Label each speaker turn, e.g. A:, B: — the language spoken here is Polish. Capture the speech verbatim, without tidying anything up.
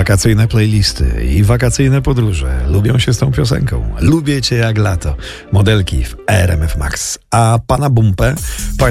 A: Wakacyjne playlisty i wakacyjne podróże lubią się z tą piosenką. Lubię cię jak lato. Modelki w R M F Max. A pana Bumpę